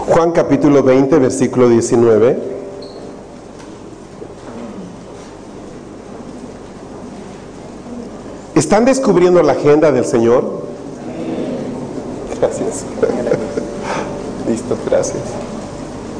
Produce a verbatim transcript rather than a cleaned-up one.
Juan capítulo veinte, versículo diecinueve. ¿Están descubriendo la agenda del Señor? Gracias. Listo, gracias.